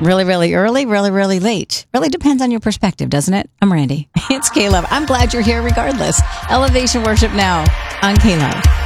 Really, really early, really, really late. Really depends on your perspective, doesn't it? I'm Randy. It's K-Love. I'm glad you're here regardless. Elevation Worship now on K-Love.